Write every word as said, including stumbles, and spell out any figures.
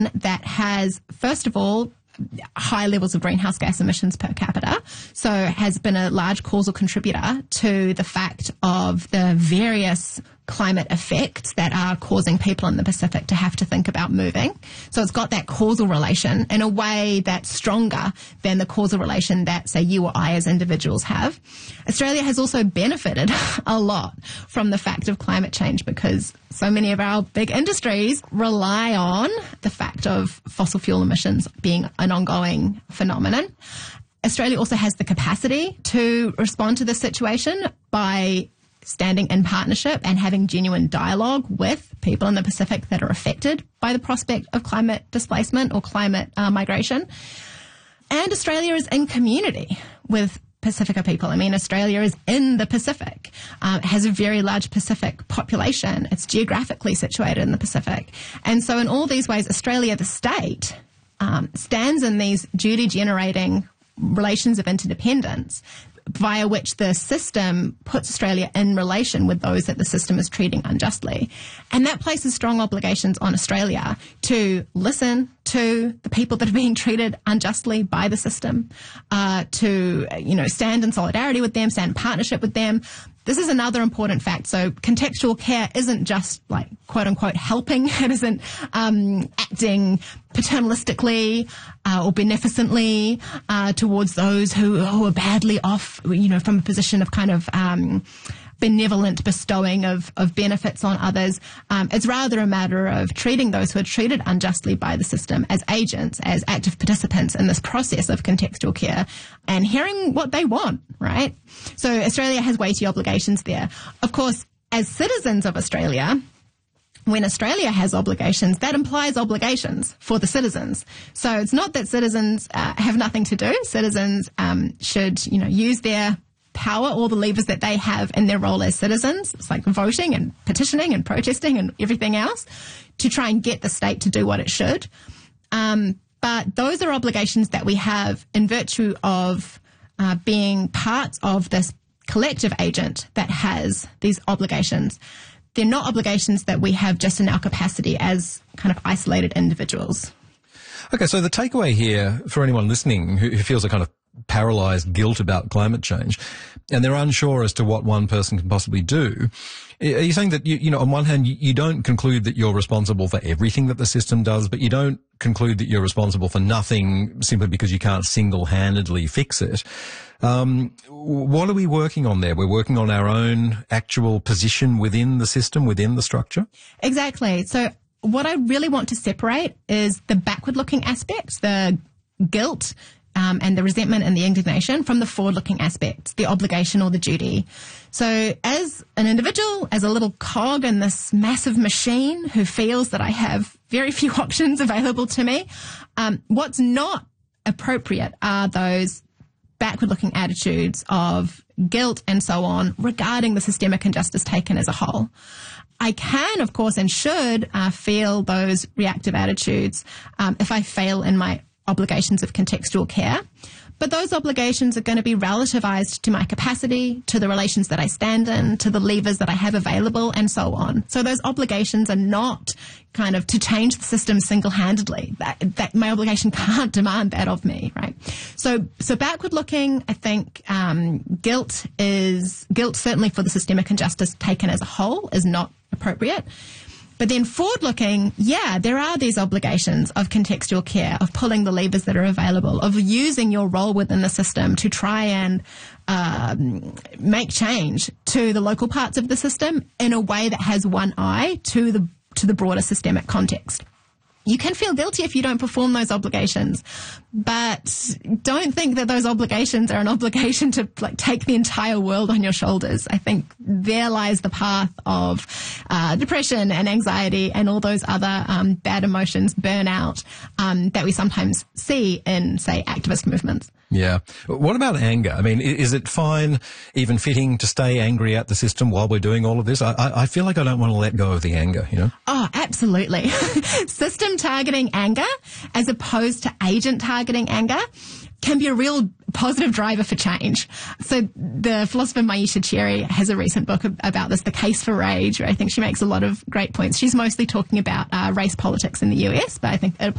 that has, first of all, high levels of greenhouse gas emissions per capita, so has been a large causal contributor to the fact of the various climate effects that are causing people in the Pacific to have to think about moving. So it's got that causal relation in a way that's stronger than the causal relation that, say, you or I as individuals have. Australia has also benefited a lot from the fact of climate change because so many of our big industries rely on the fact of fossil fuel emissions being an ongoing phenomenon. Australia also has the capacity to respond to this situation by standing in partnership and having genuine dialogue with people in the Pacific that are affected by the prospect of climate displacement or climate uh, migration. And Australia is in community with Pacifica people. I mean, Australia is in the Pacific, uh, has a very large Pacific population. It's geographically situated in the Pacific. And so in all these ways, Australia, the state, um, stands in these duty-generating relations of interdependence via which the system puts Australia in relation with those that the system is treating unjustly. And that places strong obligations on Australia to listen to the people that are being treated unjustly by the system, uh, to, you know, stand in solidarity with them, stand in partnership with them. This is another important fact. So contextual care isn't just like, quote unquote, helping. It isn't um, acting paternalistically uh, or beneficently uh, towards those who, who are badly off, you know, from a position of kind of um, benevolent bestowing of, of benefits on others. Um, it's rather a matter of treating those who are treated unjustly by the system as agents, as active participants in this process of contextual care and hearing what they want, right? So Australia has weighty obligations there. Of course, as citizens of Australia, when Australia has obligations, that implies obligations for the citizens. So it's not that citizens uh, have nothing to do. Citizens um, should, you know, use their power, all the levers that they have in their role as citizens. It's like voting and petitioning and protesting and everything else to try and get the state to do what it should. Um, but those are obligations that we have in virtue of uh, being part of this collective agent that has these obligations. They're not obligations that we have just in our capacity as kind of isolated individuals. Okay, so the takeaway here for anyone listening who, who feels a kind of paralyzed guilt about climate change and they're unsure as to what one person can possibly do, are you saying that, you, you know, on one hand, you, you don't conclude that you're responsible for everything that the system does, but you don't conclude that you're responsible for nothing simply because you can't single-handedly fix it? Um, what are we working on there? We're working on our own actual position within the system, within the structure? Exactly. So what I really want to separate is the backward-looking aspects, the guilt um, and the resentment and the indignation from the forward-looking aspects, the obligation or the duty. So as an individual, as a little cog in this massive machine who feels that I have very few options available to me, um, what's not appropriate are those backward-looking attitudes of guilt and so on regarding the systemic injustice taken as a whole. I can, of course, and should uh, feel those reactive attitudes um, if I fail in my obligations of contextual care. But those obligations are going to be relativized to my capacity, to the relations that I stand in, to the levers that I have available, and so on. So those obligations are not kind of to change the system single-handedly. That, that my obligation can't demand that of me, right? So, so backward-looking, I think um, guilt is guilt certainly for the systemic injustice taken as a whole is not appropriate. But then forward-looking, yeah, there are these obligations of contextual care, of pulling the levers that are available, of using your role within the system to try and um, make change to the local parts of the system in a way that has one eye to the to the broader systemic context. You can feel guilty if you don't perform those obligations, but don't think that those obligations are an obligation to like take the entire world on your shoulders. I think there lies the path of uh, depression and anxiety and all those other um, bad emotions, burnout, um, that we sometimes see in, say, activist movements. Yeah. What about anger? I mean, is it fine, even fitting, to stay angry at the system while we're doing all of this? I, I feel like I don't want to let go of the anger, you know? Oh, absolutely. System targeting anger as opposed to agent targeting anger can be a real positive driver for change. So the philosopher Myisha Cherry has a recent book about this, The Case for Rage, where I think she makes a lot of great points. She's mostly talking about uh, race politics in the U S, but I think it